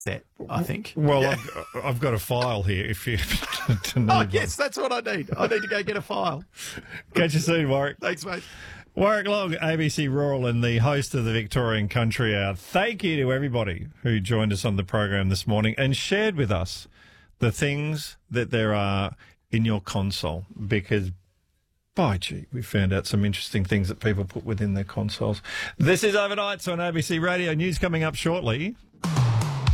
set, I think. Well, Yeah. I've got a file here if you to need Oh, one. yes, that's what I need. I need to go get a file. Catch you soon, Warwick. Thanks, mate. Warwick Long, ABC Rural and the host of the Victorian Country Hour. Thank you to everybody who joined us on the program this morning and shared with us the things that there are in your console, because by gee, we found out some interesting things that people put within their consoles. This is Overnights on ABC Radio. News coming up shortly.